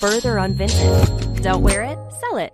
further on vintage. Don't wear it, sell it.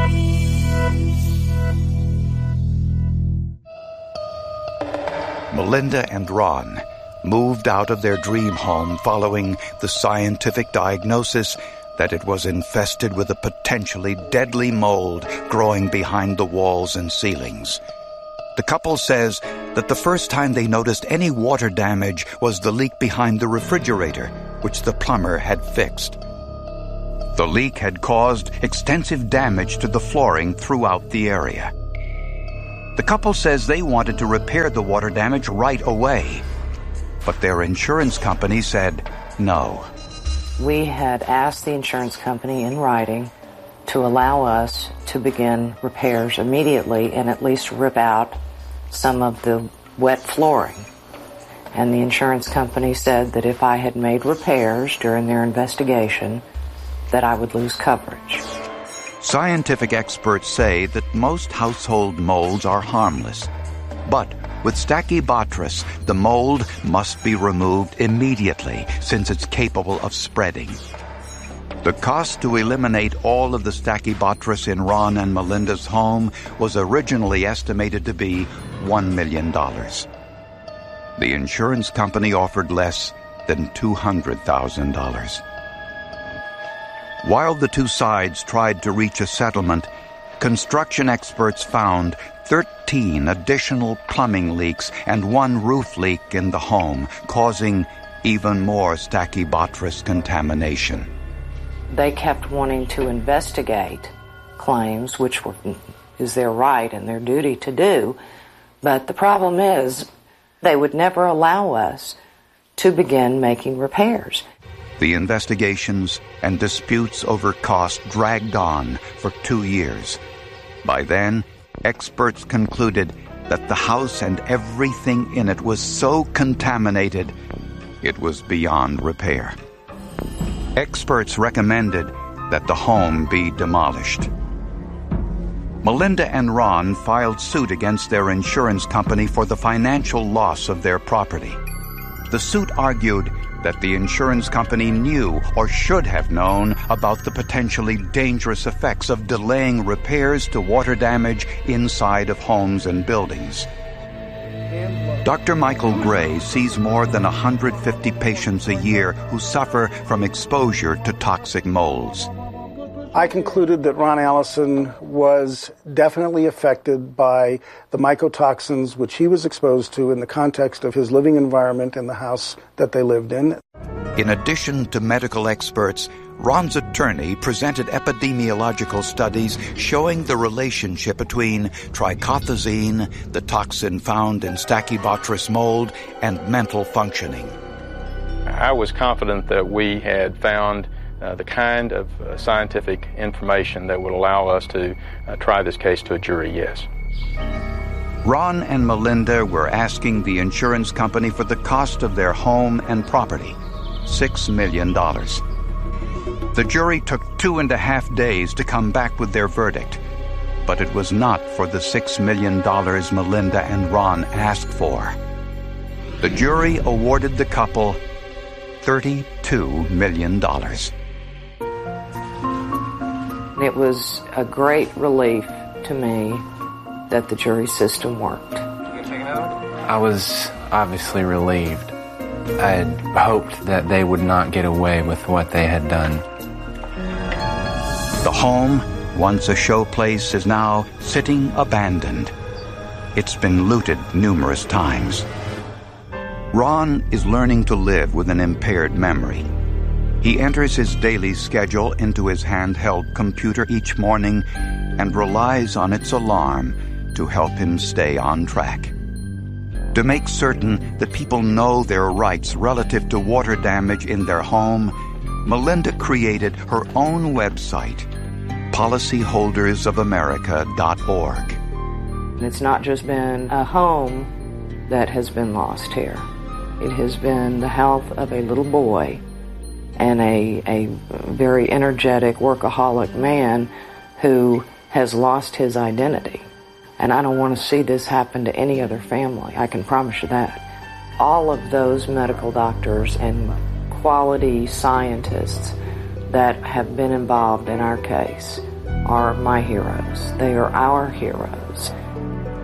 Melinda and Ron moved out of their dream home following the scientific diagnosis that it was infested with a potentially deadly mold growing behind the walls and ceilings. The couple says that the first time they noticed any water damage was the leak behind the refrigerator, which the plumber had fixed. The leak had caused extensive damage to the flooring throughout the area. The couple says they wanted to repair the water damage right away, but their insurance company said no. We had asked the insurance company in writing to allow us to begin repairs immediately and at least rip out some of the wet flooring. And the insurance company said that if I had made repairs during their investigation, that I would lose coverage. Scientific experts say that most household molds are harmless. But with Stachybotrys, the mold must be removed immediately since it's capable of spreading. The cost to eliminate all of the Stachybotrys in Ron and Melinda's home was originally estimated to be $1 million. The insurance company offered less than $200,000. While the two sides tried to reach a settlement, construction experts found 13 additional plumbing leaks and 1 roof leak in the home, causing even more Stachybotrys contamination. They kept wanting to investigate claims, which is their right and their duty to do, but the problem is they would never allow us to begin making repairs. The investigations and disputes over cost dragged on for 2 years. By then, experts concluded that the house and everything in it was so contaminated, it was beyond repair. Experts recommended that the home be demolished. Melinda and Ron filed suit against their insurance company for the financial loss of their property. The suit argued that the insurance company knew or should have known about the potentially dangerous effects of delaying repairs to water damage inside of homes and buildings. Dr. Michael Gray sees more than 150 patients a year who suffer from exposure to toxic molds. I concluded that Ron Allison was definitely affected by the mycotoxins which he was exposed to in the context of his living environment in the house that they lived in. In addition to medical experts, Ron's attorney presented epidemiological studies showing the relationship between trichothezene, the toxin found in Stachybotrys mold, and mental functioning. I was confident that we had found the kind of scientific information that would allow us to try this case to a jury, yes. Ron and Melinda were asking the insurance company for the cost of their home and property, $6 million. The jury took 2.5 days to come back with their verdict, but it was not for the $6 million Melinda and Ron asked for. The jury awarded the couple $32 million. It was a great relief to me that the jury system worked. I was obviously relieved. I had hoped that they would not get away with what they had done. The home, once a showplace, is now sitting abandoned. It's been looted numerous times. Ron is learning to live with an impaired memory. He enters his daily schedule into his handheld computer each morning and relies on its alarm to help him stay on track. To make certain that people know their rights relative to water damage in their home, Melinda created her own website, policyholdersofamerica.org. It's not just been a home that has been lost here. It has been the health of a little boy and a very energetic, workaholic man who has lost his identity. And I don't want to see this happen to any other family. I can promise you that. All of those medical doctors and quality scientists that have been involved in our case are my heroes. They are our heroes.